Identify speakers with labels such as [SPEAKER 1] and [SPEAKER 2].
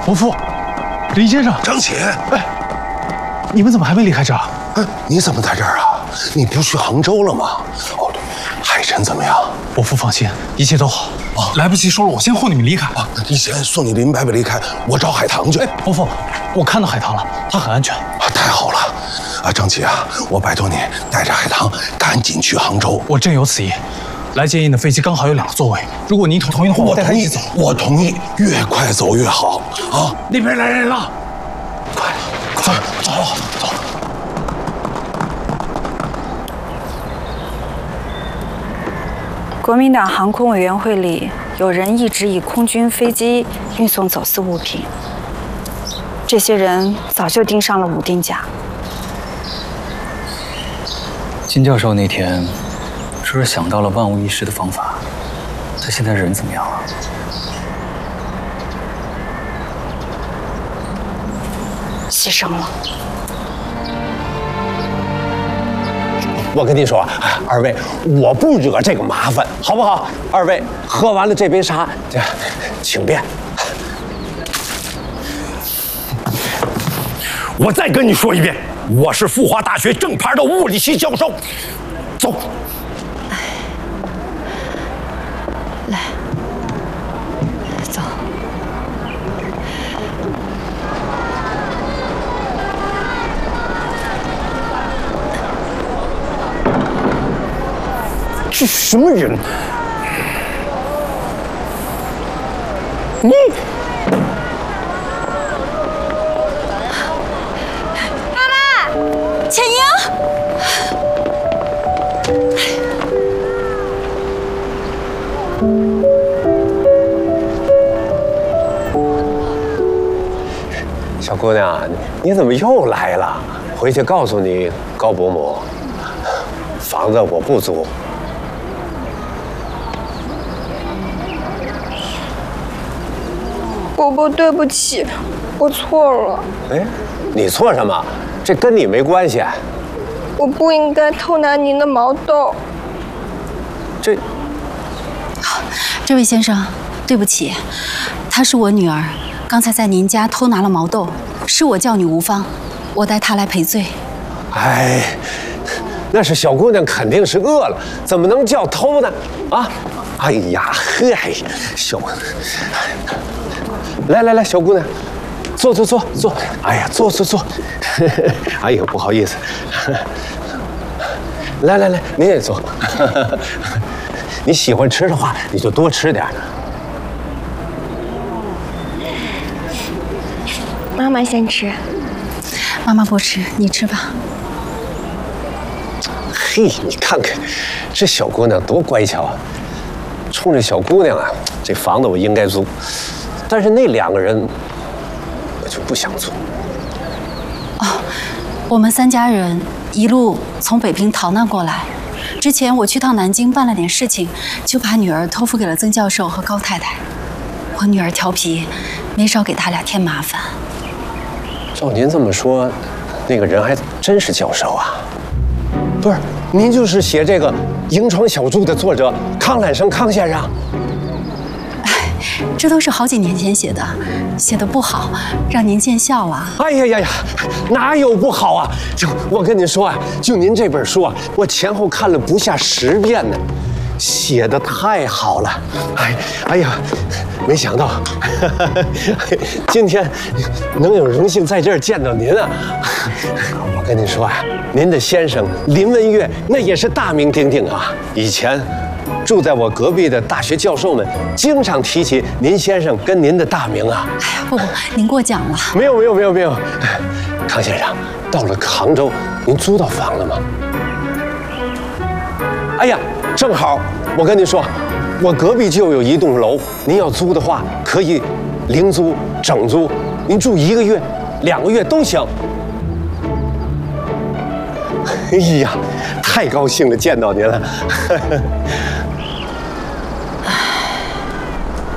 [SPEAKER 1] 伯父，林先生，
[SPEAKER 2] 张启，
[SPEAKER 1] 哎，你们怎么还没离开这儿？
[SPEAKER 2] 哎，你怎么在这儿啊？你不去杭州了吗？哦，对，海晨怎么样？
[SPEAKER 1] 伯父放心，一切都好。来不及说了，我先护你们离开。
[SPEAKER 2] 那你先送你林伯伯离开，我找海棠去。
[SPEAKER 1] 哎，伯父，我看到海棠了，她很安全。
[SPEAKER 2] 太好了，张启啊，我拜托你带着海棠赶紧去杭州。
[SPEAKER 1] 我正有此意。来接应的飞机刚好有2个座位，如果您同意的话，我带他一起走。
[SPEAKER 2] 我同意，越快走越好啊！
[SPEAKER 1] 那边来人了，快走！
[SPEAKER 3] 国民党航空委员会里有人一直以空军飞机运送走私物品，这些人早就盯上了武丁甲。
[SPEAKER 4] 金教授那天说是想到了万无一失的方法，他现在人怎么样啊？
[SPEAKER 3] 牺牲了。
[SPEAKER 5] 我跟你说，二位，我不惹这个麻烦，好不好？二位喝完了这杯茶，请便。我再跟你说一遍，我是复华大学正牌的物理系教授。走。
[SPEAKER 3] 来，走。
[SPEAKER 5] 这什么人？你
[SPEAKER 3] 妈妈，浅英。
[SPEAKER 5] 小姑娘，你怎么又来了？回去告诉你高伯母，房子我不租。
[SPEAKER 6] 伯伯，对不起，我错了。
[SPEAKER 5] 哎，你错什么？这跟你没关系。
[SPEAKER 6] 我不应该偷拿您的毛豆。
[SPEAKER 7] 这位先生，对不起，她是我女儿，刚才在您家偷拿了毛豆，是我叫你无方，我带她来赔罪。
[SPEAKER 5] 哎，那是小姑娘肯定是饿了，怎么能叫偷呢？啊！哎呀，嗨，小，来，小姑娘，坐。哎呀，坐。哎呦，不好意思。来，您也坐。你喜欢吃的话，你就多吃点。
[SPEAKER 6] 妈妈先吃。
[SPEAKER 7] 妈妈不吃，你吃吧。
[SPEAKER 5] 嘿，你看看，这小姑娘多乖巧啊！冲着小姑娘啊，这房子我应该租，但是那2个人，我就不想租。
[SPEAKER 7] 哦，我们3家人一路从北平逃难过来。之前我去趟南京办了点事情，就把女儿托付给了曾教授和高太太。我女儿调皮，没少给他俩添麻烦。
[SPEAKER 5] 照您这么说，那个人还真是教授啊？不是，您就是写这个《萤窗小筑》的作者康览生康先生？
[SPEAKER 7] 这都是好几年前写的，写的不好，让您见笑了。
[SPEAKER 5] 哎呀，哪有不好啊？我跟您说啊，就您这本书啊，我前后看了不下10遍呢，写的太好了。哎呀，没想到今天能有荣幸在这儿见到您啊！我跟您说啊，您的先生林文月那也是大名鼎鼎啊，以前住在我隔壁的大学教授们经常提起您先生跟您的大名啊。
[SPEAKER 7] 哎呀，不，您过奖了。
[SPEAKER 5] 没有。康先生，到了杭州，您租到房了吗？哎呀，正好，我跟您说，我隔壁就有一栋楼，您要租的话，可以零租、整租，您住1个月、2个月都行。哎呀，太高兴了，见到您了。